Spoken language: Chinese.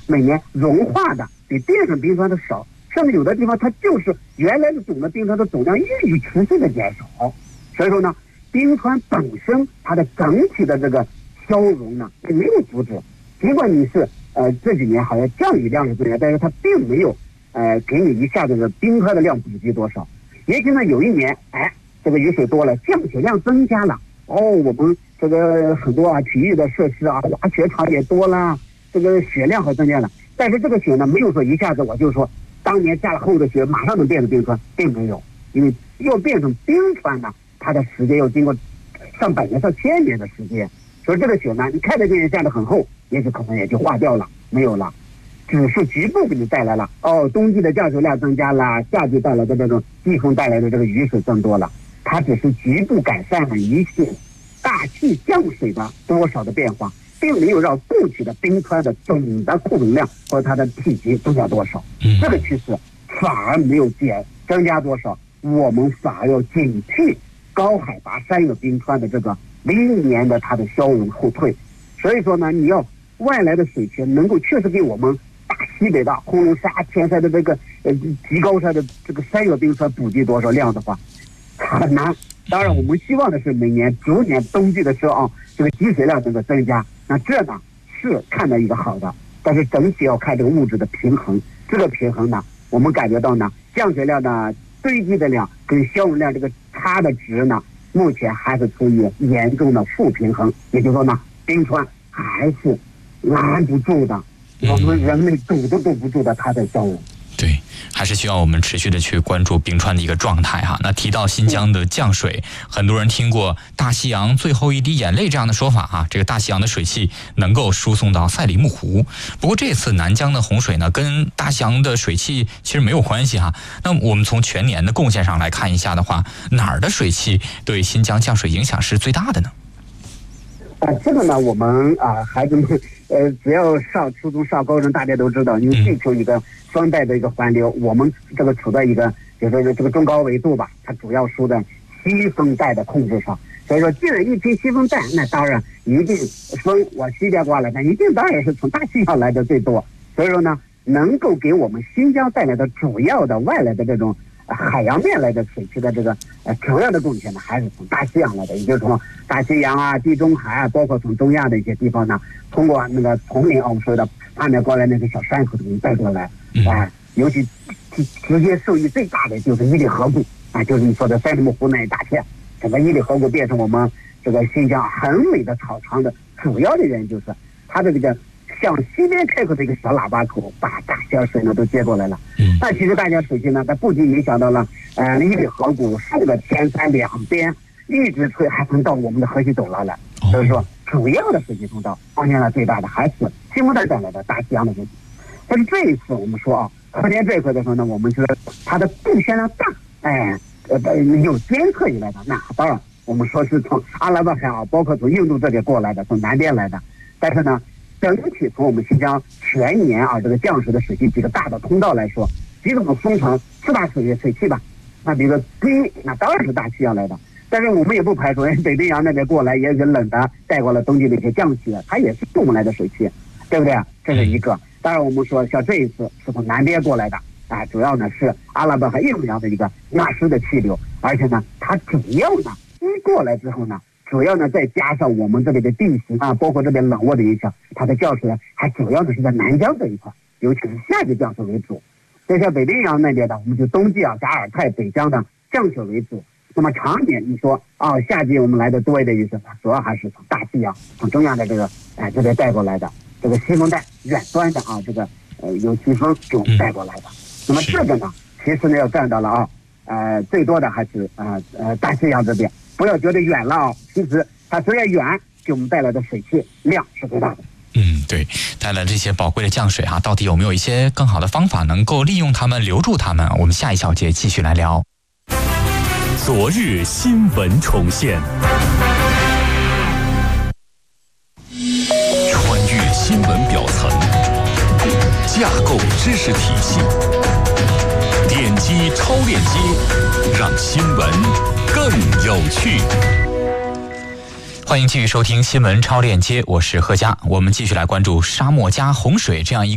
每年融化的比淀粉冰川的少，甚至有的地方它就是原来的总的冰川的总量一直持续的减少。所以说呢，冰川本身它的整体的这个消融呢也没有阻止，尽管你是这几年好像降雨量是增加，但是它并没有给你一下子的冰川的量补给多少。也许呢有一年这个雨水多了，降雪量增加了，我们这个很多体育的设施滑雪场也多了，这个雪量还增加了。但是这个雪呢没有说一下子我就说当年下了厚的雪马上能变成冰川，并没有，因为要变成冰川呢它的时间要经过上百年上千年的时间。所以这个雪呢你看得见下的很厚，也许可能也就化掉了，没有了，只是局部给你带来了冬季的降水量增加了，夏季带来的这种季风带来的这个雨水增多了，它只是局部改善了一些大气降水的多少的变化，并没有让固体的冰川的总的库容量或它的体积增加多少。这个趋势反而没有增加多少，我们反而要警惕高海拔山岳冰川的这个历年的它的消融后退。所以说呢，你要外来的水泉能够确实给我们大西北的红龙沙、天山的这个极高山的这个山岳冰川补给多少量的话，很难。当然我们希望的是每年逐年冬季的时候这个积水量能够增加，那这呢是看到一个好的，但是整体要看这个物质的平衡。这个平衡呢，我们感觉到呢，降雪量呢堆积的量跟消融量这个差的值呢，目前还是处于严重的负平衡。也就是说呢，冰川还是拦不住的，我们人类堵都堵不住的它在消融。 对，还是需要我们持续的去关注冰川的一个状态哈。那提到新疆的降水，很多人听过大西洋最后一滴眼泪这样的说法哈。这个大西洋的水汽能够输送到赛里木湖，不过这次南疆的洪水呢，跟大西洋的水汽其实没有关系哈。那我们从全年的贡献上来看一下的话，哪儿的水汽对新疆降水影响是最大的呢？ 这个呢，我们孩子们只要上初中上高中，大家都知道，因为地球一个双带的一个环流，我们这个处在一个就是这个中高纬度吧，它主要输在西风带的控制上。所以说，既然一批西风带，那当然一定风往西边刮来，那一定当然是从大西洋来的最多。所以说呢，能够给我们新疆带来的主要的外来的这种海洋面来的水汽的这个主要的贡献呢，还是从大西洋来的，也就是从大西洋地中海包括从中亚的一些地方呢，通过那个丛林我们说的岸边过来那个小山口给你带过来尤其直接受益最大的就是伊犁河谷就是你说的赛里木湖那一大片，整个伊犁河谷变成我们这个新疆很美的草场的主要的原因，就是它这个向西边开口的一个小喇叭口，把大西洋水呢都接过来了。但其实大家水汽呢，它不仅影响到了伊犁河谷顺着天山两边一直吹，还能到我们的河西走廊来。所以说，主要的水汽通道贡献了最大的还是西风带带来的大西洋的水汽。但是这一次我们说河间这一块的时候呢，我们觉得它的贡献量大，有监测以来的，那当然我们说是从阿拉伯海包括从印度这里过来的，从南边来的。但是呢，整体从我们新疆全年这个降水的水汽几个大的通道来说，几种分成四大水汽吧。那比如说第一，那当然是大西洋来的，但是我们也不排除北冰洋那边过来也有冷的带过了冬季的一些降气，它也是我们来的水汽，对不对？这是一个。当然我们说像这一次是从南边过来的主要呢是阿拉伯和印度洋的一个纳湿的气流，而且呢它主要呢一过来之后呢，主要呢再加上我们这里的地形包括这边冷沃的影响，它的降水还主要的是在南疆这一块，尤其是夏季降水为主。再像北冰洋那边的，我们就冬季加尔泰北疆的降水为主。那么常年你说夏季我们来的多一点雨水，主要还是从大西洋从中亚的这个这边带过来的这个西风带远端的这个有西风就带过来的。那么这个呢，其实呢要占到了最多的还是大西洋这边。不要觉得远了其实它虽然远，给我们带来的水汽量是最大的。 对，带来这些宝贵的降水到底有没有一些更好的方法能够利用它们、留住它们？我们下一小节继续来聊。 昨日新闻重现，穿越新闻表层，架构知识体系，点击超链接，让新闻更有趣。 欢迎继续收听新闻超链接，我是贺佳。我们继续来关注沙漠加洪水这样一